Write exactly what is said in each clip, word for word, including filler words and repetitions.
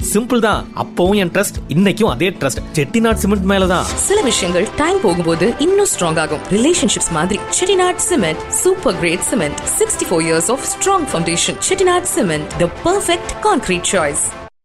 Simple தான். அப்பவும் என் trust இன்னைக்கும் அதே ட்ரஸ்ட். செட்டிநாட் சிமெண்ட் மேலதான். சில விஷயங்கள் டைம் போகும்போது இன்னும் ஸ்ட்ராங் ஆகும். ரிலேஷன்ஷிப்ஸ் மாதிரி Chettinad cement super great cement. Sixty four years of strong foundation. Chettinad cement, the perfect concrete choice.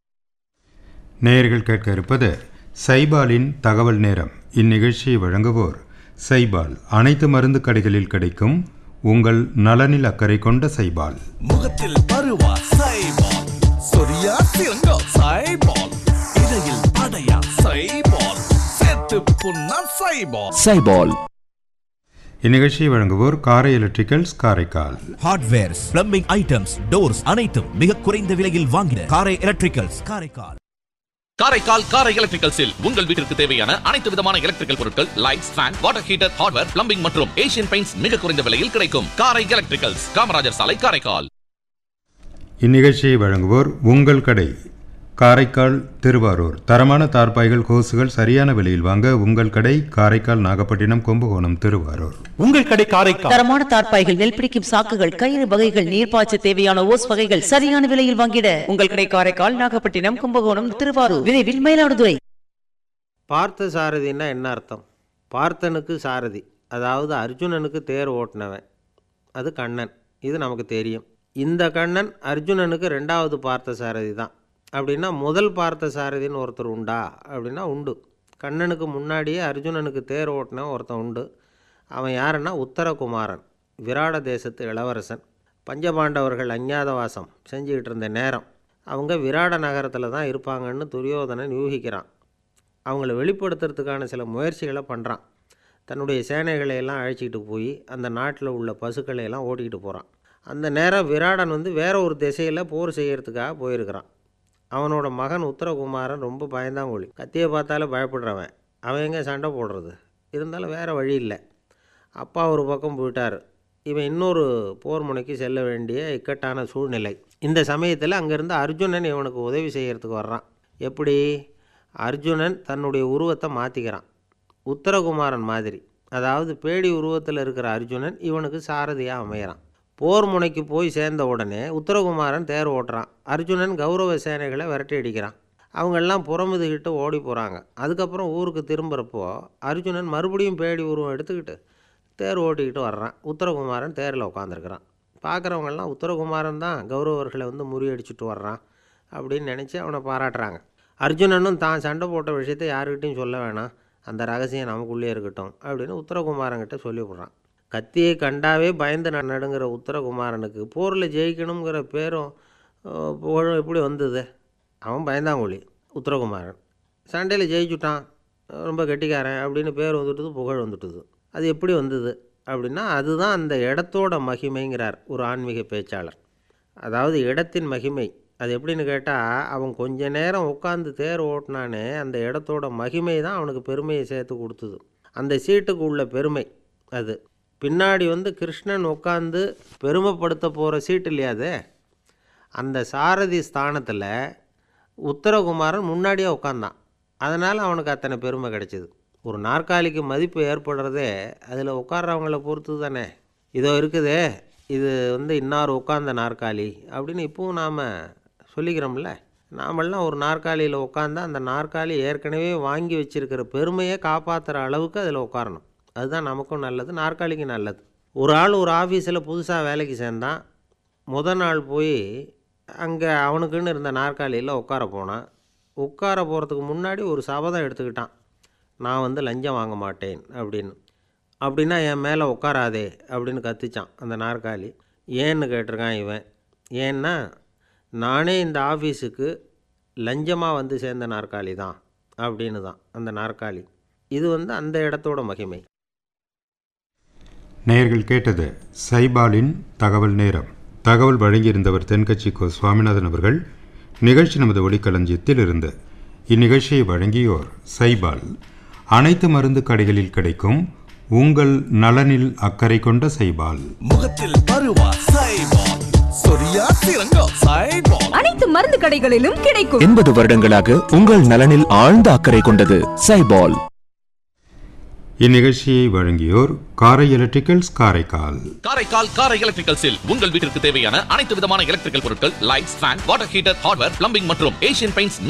நேயர்கள் கேட்க இருப்பது சைபாலின் தகவல் நேரம். இந்நிகழ்ச்சியை வழங்குவோர் சைபால். அனைத்து மருந்து கடைகளில் கிடைக்கும் உங்கள் நலனில் அக்கறை கொண்ட சைபால். முகத்தில் பருவா சைபால், சொரியா சிறங்கா சைபால், இடையில் படையா சைபால், சேர்த்து புண்ணா சைபால். சைபால். இந்நிகழ்ச்சியை வழங்குவோர் காரை electricals Karaikal. Hardwares, plumbing items, doors அனைத்தும் மிக குறைந்த விலையில் வாங்கின காரை எலக்ட்ரிக்கல்ஸ் காரைக்கால். காரைக்கால் காரை எலக்ட்ரிக்கல்ஸில் உங்கள் வீட்டிற்கு தேவையான அனைத்து விதமான எலக்ட்ரிக்கல் பொருட்கள், lights, fan, water heater, hardware, plumbing மற்றும் ஏசியன் பெயிண்ட்ஸ் மிக குறைந்த விலையில் கிடைக்கும். காரை எலக்ட்ரிக்கல்ஸ், காமராஜர் சாலை, காரைக்கால். இந்நிகழ்ச்சியை வழங்குவோர் உங்கள் கடை காரைக்கால் திருவாரூர். தரமான தார்பாய்கள், கோசுகள் சரியான விலையில் வாங்க உங்கள் கடை காரைக்கால், நாகப்பட்டினம், கும்பகோணம், திருவாரூர். உங்கள் கடை காரைக்கால். தரமான தார்பாய்கள், நெல் பிடிக்கும் சாக்குகள், கயிறு வகைகள், நீர்ப்பாய்ச்ச தேவையான ஓஸ் வகைகள் சரியான விலையில் வாங்கிட உங்கள் கடை காரைக்கால், நாகப்பட்டினம், கும்பகோணம், திருவாரூர். விரைவில் மயிலாடுதுறை. பார்த்த சாரதின்னா என்ன அர்த்தம்? பார்த்தனுக்கு சாரதி, அதாவது அர்ஜுனனுக்கு தேர் ஓட்டினவன், அது கண்ணன். இது நமக்கு தெரியும். இந்த கண்ணன் அர்ஜுனனுக்கு ரெண்டாவது பார்த்த சாரதி தான். அப்படின்னா முதல் பார்த்த சாரதின்னு ஒருத்தர் உண்டா அப்படின்னா உண்டு. கண்ணனுக்கு முன்னாடியே அர்ஜுனனுக்கு தேர் ஓட்டின ஒருத்தன் உண்டு. அவன் யாருன்னா உத்தரகுமாரன், விராட தேசத்து இளவரசன். பஞ்சபாண்டவர்கள் அஞ்ஞாதவாசம் செஞ்சுக்கிட்டு இருந்த நேரம் அவங்க விராட நகரத்தில் தான் இருப்பாங்கன்னு துரியோதனன் யூகிக்கிறான். அவங்கள வெளிப்படுத்துறதுக்கான சில முயற்சிகளை பண்ணுறான். தன்னுடைய சேனைகளை எல்லாம் அழைச்சிக்கிட்டு போய் அந்த நாட்டில் உள்ள பசுக்களை எல்லாம் ஓட்டிக்கிட்டு போகிறான். அந்த நேரம் விராடன் வந்து வேற ஒரு திசையில் போர் செய்கிறதுக்காக போயிருக்கிறான். அவனோட மகன் உத்தரகுமாரன் ரொம்ப பயந்தாங்கோழி, கத்தியை பார்த்தாலே பயப்படுறவன். அவன் எங்கே சண்டை போடுறது? இருந்தாலும் வேறு வழி இல்லை. அப்பா ஒரு பக்கம் போயிட்டார். இவன் இன்னொரு போர் முனைக்கு செல்ல வேண்டிய இக்கட்டான சூழ்நிலை. இந்த சமயத்தில் அங்கேருந்து அர்ஜுனன் இவனுக்கு உதவி செய்கிறதுக்கு வர்றான். எப்படி? அர்ஜுனன் தன்னுடைய உருவத்தை மாற்றிக்கிறான், உத்தரகுமாரன் மாதிரி. அதாவது பேடி உருவத்தில் இருக்கிற அர்ஜுனன் இவனுக்கு சாரதியாக அமைகிறான். போர் முனைக்கு போய் சேர்ந்த உடனே உத்தரகுமாரன் தேர் ஓட்டுறான். அர்ஜுனன் கௌரவ சேனைகளை விரட்டி அடிக்கிறான். அவங்கெல்லாம் புறமுதுகிட்டு ஓடி போகிறாங்க. அதுக்கப்புறம் ஊருக்கு திரும்புகிறப்போ அர்ஜுனன் மறுபடியும் பேடி உருவம் எடுத்துக்கிட்டு தேர் ஓட்டிக்கிட்டு வர்றான். உத்தரகுமாரன் தேரில் உட்காந்துருக்கிறான். பார்க்குறவங்கெல்லாம் உத்தரகுமாரன் தான் கௌரவர்களை வந்து முறியடிச்சுட்டு வர்றான் அப்படின்னு நினச்சி அவனை பாராட்டுறாங்க. அர்ஜுனனும் தான் சண்டை போட்ட விஷயத்தை யாருக்கிட்டையும் சொல்ல வேணாம், அந்த ரகசியம் நமக்குள்ளே இருக்கட்டும் அப்படின்னு உத்தரகுமாரன்கிட்ட சொல்லிவிடுறான். கத்தியை கண்டாவே பயந்து நடுங்கிற உத்தரகுமாரனுக்கு போரில் ஜெயிக்கணுங்கிற பேரும் புகழும் எப்படி வந்தது? அவன் பயந்தாங்கொழி உத்தரகுமாரன். சண்டையில் ஜெயிச்சுட்டான், ரொம்ப கெட்டிக்காரன் அப்படின்னு பேர் வந்துட்டுது, புகழ் வந்துட்டுது. அது எப்படி வந்தது அப்படின்னா அதுதான் அந்த இடத்தோட மகிமைங்கிறார் ஒரு ஆன்மீக பேச்சாளர். அதாவது இடத்தின் மகிமை அது எப்படின்னு கேட்டால், அவன் கொஞ்ச நேரம் உட்காந்து தேர் ஓட்டினானே அந்த இடத்தோட மகிமை தான் அவனுக்கு பெருமையை சேர்த்து கொடுத்தது. அந்த சீட்டுக்கு உள்ள பெருமை அது. பின்னாடி வந்து கிருஷ்ணன் உட்காந்து பெருமைப்படுத்த போகிற சீட்டு இல்லையாது, அந்த சாரதி ஸ்தானத்தில் உத்தரகுமாரன் முன்னாடியே உட்காந்தான். அதனால் அவனுக்கு அத்தனை பெருமை கிடைச்சிது. ஒரு நாற்காலிக்கு மதிப்பு ஏற்படுறதே அதில் உட்கார்றவங்கள பொறுத்து தானே. இதோ இருக்குதே, இது வந்து இன்னார் உட்கார்ந்த நாற்காலி அப்படின்னு இப்போவும் நாம் சொல்லிக்கிறோம்ல. நாமெல்லாம் ஒரு நாற்காலியில் உட்காந்தா அந்த நாற்காலி ஏற்கனவே வாங்கி வச்சுருக்கிற பெருமையை காப்பாற்றுற அளவுக்கு அதில் உட்காரணும். அதுதான் நமக்கும் நல்லது, நாற்காலிக்கு நல்லது. ஒரு ஆள் ஒரு ஆஃபீஸில் புதுசாக வேலைக்கு சேர்ந்தான். முத நாள் போய் அங்கே அவனுக்குன்னு இருந்த நாற்காலியில் உட்கார போனான். உட்கார போகிறதுக்கு முன்னாடி ஒரு சபதம் எடுத்துக்கிட்டான், நான் வந்து லஞ்சம் வாங்க மாட்டேன் அப்படின்னு. அப்படின்னா என் மேலே உட்காராதே அப்படின்னு கத்திச்சான் அந்த நாற்காலி. ஏன்னு கேட்டிருக்கான் இவன். ஏன்னா நானே இந்த ஆஃபீஸுக்கு லஞ்சமாக வந்து சேர்ந்த நாற்காலி தான் அப்படின்னு தான் அந்த நாற்காலி. இது வந்து அந்த இடத்தோட மகிமை. நேயர்கள் கேட்டது சைபாலின் தகவல் நேரம். தகவல் வழங்கியிருந்தவர் தென்கட்சி கோ சுவாமிநாதன் அவர்கள். நிகழ்ச்சி நமது ஒளிக்களஞ்சியத்தில் இருந்து. இந்நிகழ்ச்சியை வழங்கியோர் சைபால். அனைத்து மருந்து கடைகளில் கிடைக்கும் உங்கள் நலனில் அக்கறை கொண்ட சைபால். முகத்தில் பருவா சைபால், சொரியா சிறங்கா சைபால், அனைத்து மருந்து கடைகளிலும் கிடைக்கும். எண்பது வருடங்களாக உங்கள் நலனில் ஆழ்ந்த அக்கறை கொண்டது சைபால். இந்நிகழ்ச்சியை வழங்கியோர் காரை எலக்ட்ரிக்கல்ஸ் காரைக்கால். காரைக்கால் காரை எலக்ட்ரிக்கல்ஸில் உங்கள் வீட்டிற்கு தேவையான அனைத்து விதமான எலக்ட்ரிக்கல் பொருட்கள், lights, fan, water heater, hardware, plumbing மற்றும் ஏசியன் பெயிண்ட்ஸ்